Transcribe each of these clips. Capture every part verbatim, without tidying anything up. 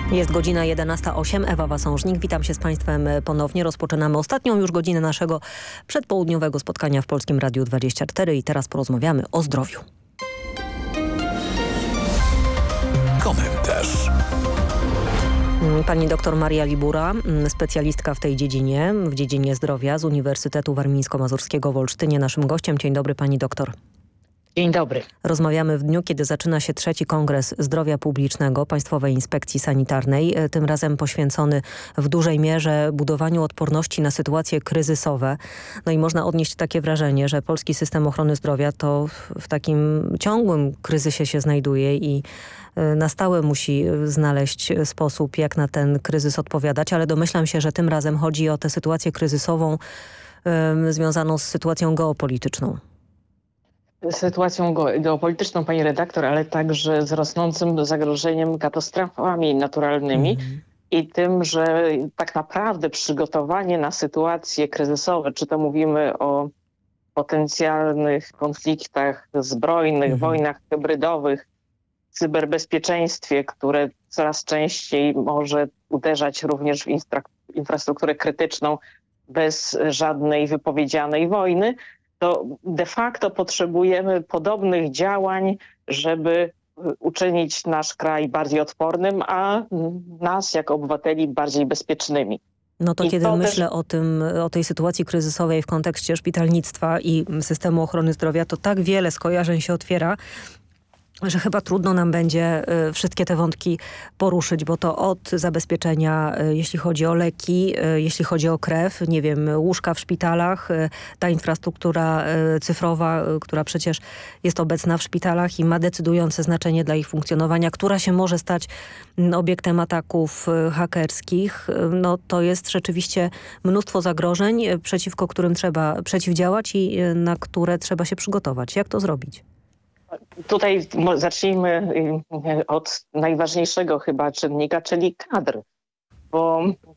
Jest godzina jedenasta osiem. Ewa Wasążnik. Witam się z Państwem ponownie. Rozpoczynamy ostatnią już godzinę naszego przedpołudniowego spotkania w Polskim Radiu dwadzieścia cztery i teraz porozmawiamy o zdrowiu. Komentarz. Pani doktor Maria Libura, specjalistka w tej dziedzinie, w dziedzinie zdrowia z Uniwersytetu Warmińsko-Mazurskiego w Olsztynie. Naszym gościem. Dzień dobry, pani doktor. Dzień dobry. Rozmawiamy w dniu, kiedy zaczyna się trzeci Kongres Zdrowia Publicznego Państwowej Inspekcji Sanitarnej, tym razem poświęcony w dużej mierze budowaniu odporności na sytuacje kryzysowe. No i można odnieść takie wrażenie, że polski system ochrony zdrowia to w takim ciągłym kryzysie się znajduje i na stałe musi znaleźć sposób, jak na ten kryzys odpowiadać, ale domyślam się, że tym razem chodzi o tę sytuację kryzysową y, związaną z sytuacją geopolityczną. Sytuacją geopolityczną, pani redaktor, ale także z rosnącym zagrożeniem katastrofami naturalnymi mm. i tym, że tak naprawdę przygotowanie na sytuacje kryzysowe, czy to mówimy o potencjalnych konfliktach zbrojnych, mm. wojnach hybrydowych, cyberbezpieczeństwie, które coraz częściej może uderzać również w infra infrastrukturę krytyczną bez żadnej wypowiedzianej wojny, to de facto potrzebujemy podobnych działań, żeby uczynić nasz kraj bardziej odpornym, a nas jako obywateli bardziej bezpiecznymi. No to I kiedy to myślę też... o tym, o tej sytuacji kryzysowej w kontekście szpitalnictwa i systemu ochrony zdrowia, to tak wiele skojarzeń się otwiera, że chyba trudno nam będzie y, wszystkie te wątki poruszyć, bo to od zabezpieczenia, y, jeśli chodzi o leki, y, jeśli chodzi o krew, nie wiem, łóżka w szpitalach, y, ta infrastruktura y, cyfrowa, y, która przecież jest obecna w szpitalach i ma decydujące znaczenie dla ich funkcjonowania, która się może stać y, obiektem ataków y, hakerskich, y, no to jest rzeczywiście mnóstwo zagrożeń, y, przeciwko którym trzeba przeciwdziałać i y, na które trzeba się przygotować. Jak to zrobić? Tutaj zacznijmy od najważniejszego chyba czynnika, czyli kadr. Bo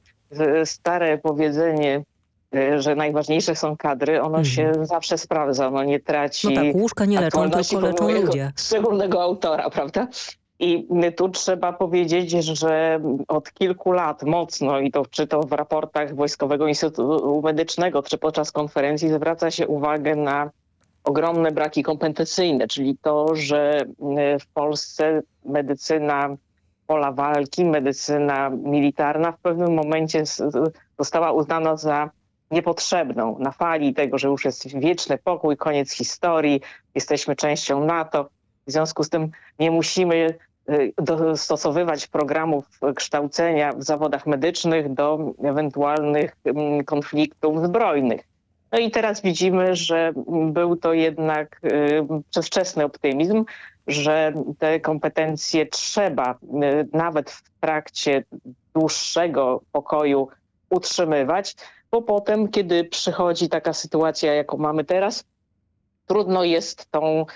stare powiedzenie, że najważniejsze są kadry, ono mhm. się zawsze sprawdza, ono nie traci... No tak, łóżka nie leczą, tylko leczą ludzie. Szczególnego autora, prawda? I tu trzeba powiedzieć, że od kilku lat mocno, i to czy to w raportach Wojskowego Instytutu Medycznego, czy podczas konferencji zwraca się uwagę na ogromne braki kompetencyjne, czyli to, że w Polsce medycyna pola walki, medycyna militarna w pewnym momencie została uznana za niepotrzebną. Na fali tego, że już jest wieczny pokój, koniec historii, jesteśmy częścią NATO. W związku z tym nie musimy dostosowywać programów kształcenia w zawodach medycznych do ewentualnych konfliktów zbrojnych. No i teraz widzimy, że był to jednak y, przedwczesny optymizm, że te kompetencje trzeba y, nawet w trakcie dłuższego pokoju utrzymywać, bo potem, kiedy przychodzi taka sytuacja, jaką mamy teraz, trudno jest tą,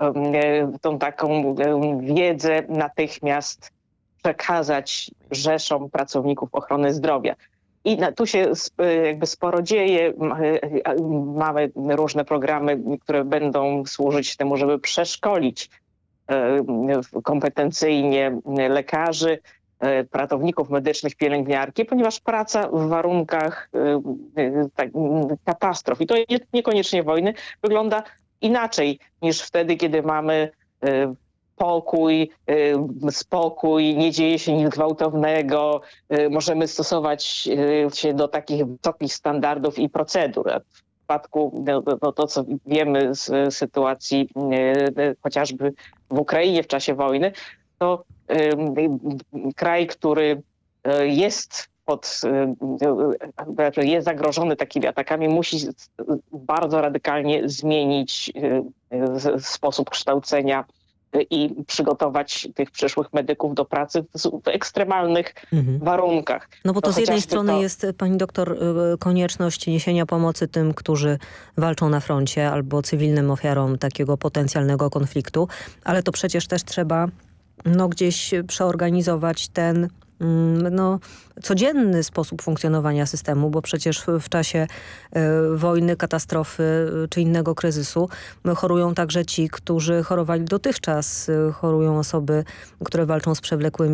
y, tą taką y, wiedzę natychmiast przekazać rzeszom pracowników ochrony zdrowia. I tu się jakby sporo dzieje. Mamy różne programy, które będą służyć temu, żeby przeszkolić kompetencyjnie lekarzy, ratowników medycznych, pielęgniarki, ponieważ praca w warunkach katastrof, i to niekoniecznie wojny, wygląda inaczej niż wtedy, kiedy mamy pokój, spokój, nie dzieje się nic gwałtownego, możemy stosować się do takich wysokich standardów i procedur. W przypadku no, no, to, co wiemy z sytuacji chociażby w Ukrainie w czasie wojny, to kraj, który jest pod, jest zagrożony takimi atakami, musi bardzo radykalnie zmienić sposób kształcenia i przygotować tych przyszłych medyków do pracy w ekstremalnych mhm. warunkach. No bo to, to z jednej strony to... jest, pani doktor, konieczność niesienia pomocy tym, którzy walczą na froncie albo cywilnym ofiarom takiego potencjalnego konfliktu, ale to przecież też trzeba no, gdzieś przeorganizować ten no, codzienny sposób funkcjonowania systemu, bo przecież w, w czasie y, wojny, katastrofy y, czy innego kryzysu chorują także ci, którzy chorowali dotychczas. Y, chorują osoby, które walczą z przewlekłymi